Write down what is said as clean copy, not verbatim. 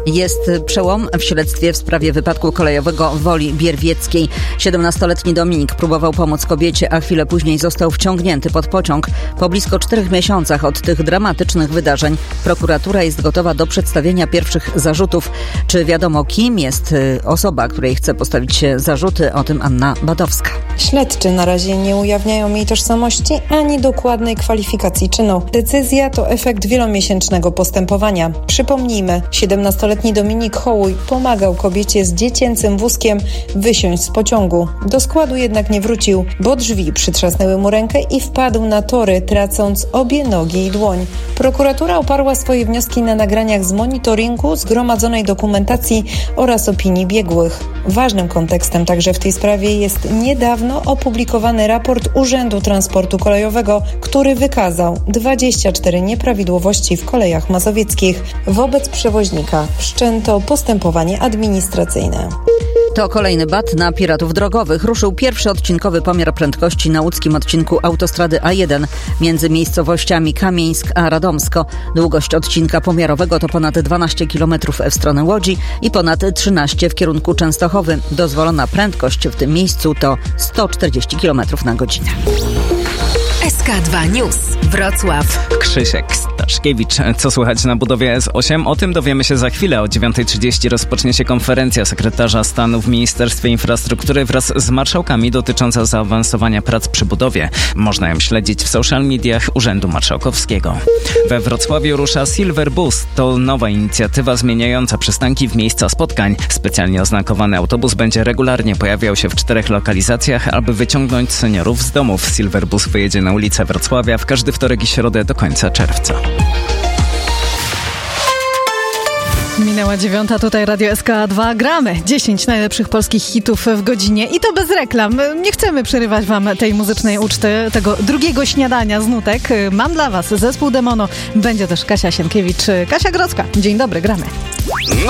Jest przełom w śledztwie w sprawie wypadku kolejowego w Woli Bierwieckiej. 17-letni Dominik próbował pomóc kobiecie, a chwilę później został wciągnięty pod pociąg. Po blisko 4 miesiącach od tych dramatycznych wydarzeń prokuratura jest gotowa do przedstawienia pierwszych zarzutów. Czy wiadomo, kim jest osoba, której chce postawić zarzuty? O tym Anna Badowska. Śledczy na razie nie ujawniają jej tożsamości ani dokładnej kwalifikacji czynu. Decyzja to efekt wielomiesięcznego postępowania. Przypomnijmy, 17-letni Dominik Hołuj pomagał kobiecie z dziecięcym wózkiem wysiąść z pociągu. Do składu jednak nie wrócił, bo drzwi przytrzasnęły mu rękę i wpadł na tory, tracąc obie nogi i dłoń. Prokuratura oparła swoje wnioski na nagraniach z monitoringu, zgromadzonej dokumentacji oraz opinii biegłych. Ważnym kontekstem także w tej sprawie jest niedawno opublikowany raport Urzędu Transportu Kolejowego, który wykazał 24 nieprawidłowości w kolejach mazowieckich. Wobec przewoźnika wszczęto postępowanie administracyjne. To kolejny bat na piratów drogowych. Ruszył pierwszy odcinkowy pomiar prędkości na łódzkim odcinku autostrady A1 między miejscowościami Kamieńsk a Radomsko. Długość odcinka pomiarowego to ponad 12 km w stronę Łodzi i ponad 13 w kierunku Częstochowy. Dozwolona prędkość w tym miejscu to 140 km na godzinę. SK2 News. Wrocław. Krzysiek Staszkiewicz. Co słychać na budowie S8? O tym dowiemy się za chwilę. O 9:30 rozpocznie się konferencja sekretarza stanu w Ministerstwie Infrastruktury wraz z marszałkami dotycząca zaawansowania prac przy budowie. Można ją śledzić w social mediach Urzędu Marszałkowskiego. We Wrocławiu rusza Silver Bus. To nowa inicjatywa zmieniająca przystanki w miejsca spotkań. Specjalnie oznakowany autobus będzie regularnie pojawiał się w 4 lokalizacjach, aby wyciągnąć seniorów z domów. Silver Bus wyjedzie na ulicę Wrocławia w każdy wtorek i środę do końca czerwca. Minęła 9, tutaj Radio SK2. Gramy 10 najlepszych polskich hitów w godzinie i to bez reklam. Nie chcemy przerywać wam tej muzycznej uczty, tego drugiego śniadania z nutek. Mam dla was zespół Demono. Będzie też Kasia Sienkiewicz, Kasia Grodzka. Dzień dobry, gramy.